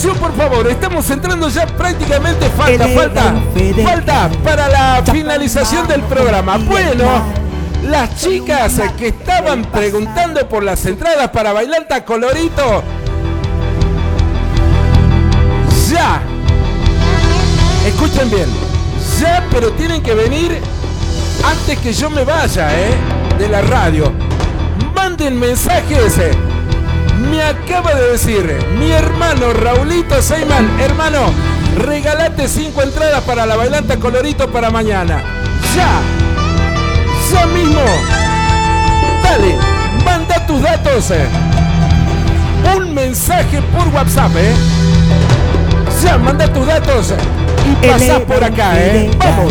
Por favor, estamos entrando ya prácticamente, falta para la finalización del programa. Bueno, las chicas que estaban preguntando por las entradas para Bailanta Colorito, ya, escuchen bien, ya, pero tienen que venir antes que yo me vaya, de la radio. Manden mensajes. Me acaba de decir mi hermano Raulito Seyman, hermano, regalate 5 entradas para la Bailanta Colorito para mañana. Ya mismo. Dale, manda tus datos. Un mensaje por WhatsApp, Ya, manda tus datos y pasás por acá, Vamos.